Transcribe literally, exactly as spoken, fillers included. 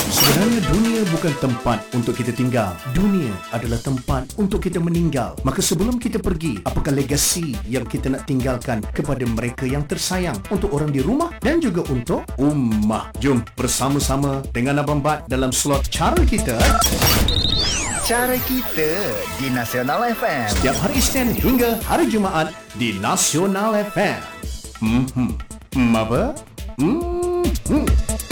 Sebenarnya dunia bukan tempat untuk kita tinggal. Dunia adalah tempat untuk kita meninggal. Maka sebelum kita pergi, apakah legasi yang kita nak tinggalkan kepada mereka yang tersayang, untuk orang di rumah dan juga untuk ummah? Jom bersama-sama dengan Abang Bat dalam slot Cara Kita. Cara Kita di Nasional F M. Setiap hari Isnin hingga hari Jumaat di Nasional F M. Hmm, hmm. Hmm, apa? Hmm, hmm.